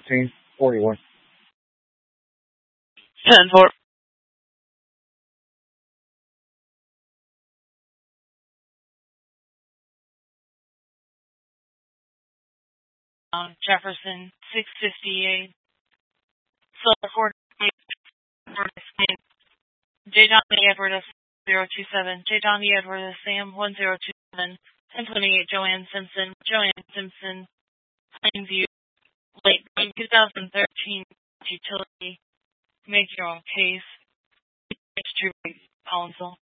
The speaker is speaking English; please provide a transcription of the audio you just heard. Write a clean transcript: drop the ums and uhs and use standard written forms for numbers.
1441. 10-4. Jefferson 658. Solar 48. J. Donnie Edward S. 027. J. Donnie Edward S. Sam 1027. 1028. Joanne Simpson. Joanne Simpson. Plainview. Late 2013. Utility. Make your own case. It's true. Collinsville.